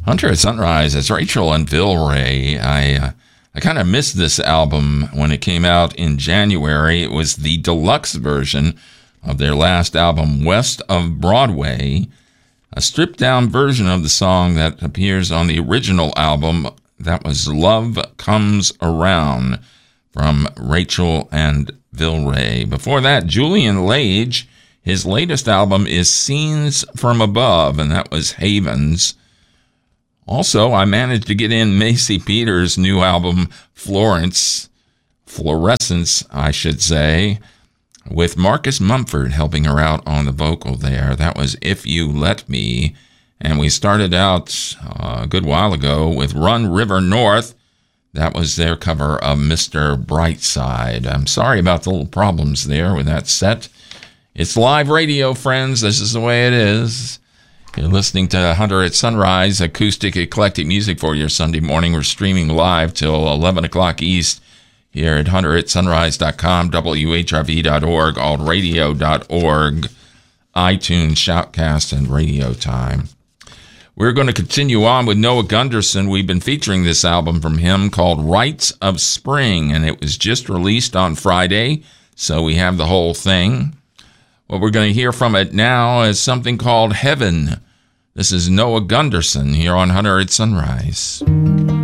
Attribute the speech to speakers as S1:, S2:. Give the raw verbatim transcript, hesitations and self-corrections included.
S1: Hunter at Sunrise, it's Rachel and Bill Ray. I uh, I kind of missed this album when it came out in January. It was the deluxe version of their last album, West of Broadway, a stripped-down version of the song that appears on the original album. That was Love Comes Around from Rachel and Bill Ray. Before that, Julian Lage, his latest album is Scenes from Above, and that was Havens. Also, I managed to get in Macy Peters' new album, Florence, Fluorescence, I should say, with Marcus Mumford helping her out on the vocal there. That was If You Let Me. And we started out uh, a good while ago with Run River North. That was their cover of Mister Brightside. I'm sorry about the little problems there with that set. It's live radio, friends. This is the way it is. You're listening to Hunter at Sunrise, acoustic eclectic music for your Sunday morning. We're streaming live till eleven o'clock East here at hunter at sunrise dot com, W H R V dot org, alt radio dot org, iTunes, Shoutcast, and Radio Time. We're going to continue on with Noah Gunderson. We've been featuring this album from him called Rites of Spring, and it was just released on Friday, so we have the whole thing. What we're going to hear from it now is something called Heaven. This is Noah Gunderson here on Hunter at Sunrise.